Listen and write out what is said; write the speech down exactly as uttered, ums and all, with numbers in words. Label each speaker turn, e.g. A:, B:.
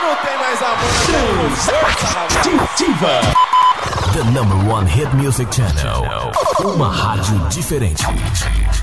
A: não tem mais amor, força, rapaz.
B: Diva. The number one hit music channel. Uma rádio diferente.